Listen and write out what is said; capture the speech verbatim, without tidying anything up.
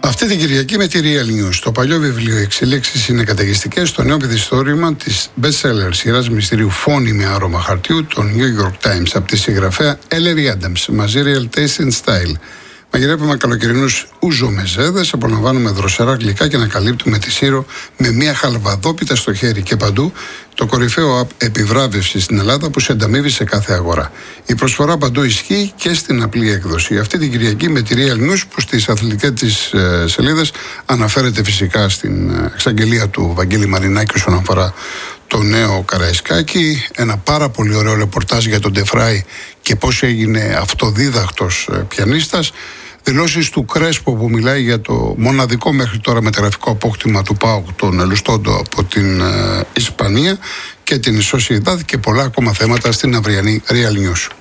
Αυτή την Κυριακή με τη Real News. Το παλιό βιβλίο «Εξελίξεις είναι καταιγιστικές», το νέο πηδηστόρημα της best-seller σειράς μυστηρίου «Φόνοι με άρωμα χαρτιού», το New York Times, από τη συγγραφέα Ellery Adams, μαζί Real Taste and Style. Μαγειρεύουμε καλοκαιρινούς ούζο μεζέδες, απολαμβάνουμε δροσερά γλυκά και ανακαλύπτουμε τη Σύρο με μια χαλβαδόπιτα στο χέρι και παντού, το κορυφαίο app επιβράβευση στην Ελλάδα που σε ανταμείβει σε κάθε αγορά. Η προσφορά παντού ισχύει και στην απλή έκδοση. Αυτή την Κυριακή με τη Real News, που στις αθλητικές της ε, σελίδες αναφέρεται φυσικά στην ε, εξαγγελία του Βαγγέλη Μαρινάκη όσον αφορά το νέο Καραϊσκάκη. Ένα πάρα πολύ ωραίο ρεπορτάζ για τον Ντεφράι και πώς έγινε αυτοδίδακτος ε, πιανίστας. Δηλώσεις του Κρέσπο που μιλάει για το μοναδικό μέχρι τώρα μεταγραφικό απόκτημα του ΠΑΟΚ, τον Ελουστόντο από την ε, Ισπανία, και την Σοσιεδάδ, και πολλά ακόμα θέματα στην αυριανή Real News.